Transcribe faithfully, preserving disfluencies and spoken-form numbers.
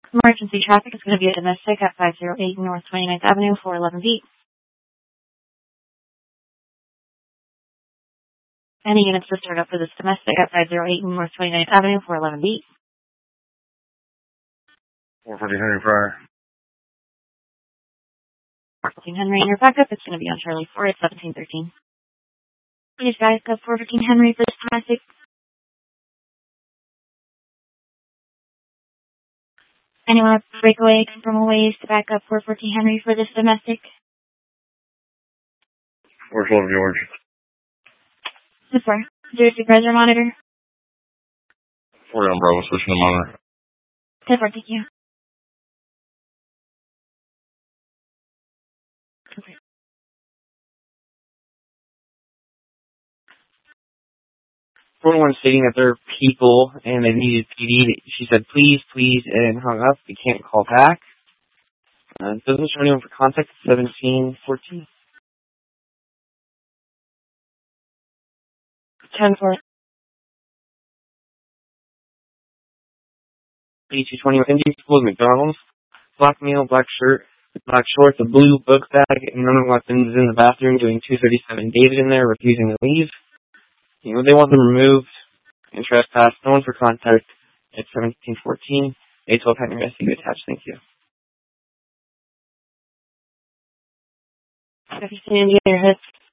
Emergency traffic is going to be a domestic at five oh eight North twenty-ninth Avenue, four eleven B. Any units to start up for this domestic at five oh eight North twenty-ninth Avenue, four eleven B. four forty Henry Pryor. four fifteen Henry, and your backup is going to be on Charlie four at seventeen thirteen. Please back up four fifteen Henry for this domestic. Anyone have to break away, come from a ways to back up four fourteen Henry for this domestic? four twelve George. This four. Zero supervisor monitor. forty on Bravo, switching to monitor. ten four, thank you. forty-one stating that there are people and they needed P D. She said, please, please, and hung up. We can't call back. Uh, doesn't show anyone for contact. seventeen fourteen. ten four. eighty-two twenty. Indy Schools, McDonald's. Black male, black shirt, black shorts, a blue book bag, and none of weapons in the bathroom doing two thirty-seven. David in there refusing to leave. You know, they want them removed and trespass. No one for contact at seventeen fourteen. A twelve Henry S U attached. Thank you. fifteen Indiana hits.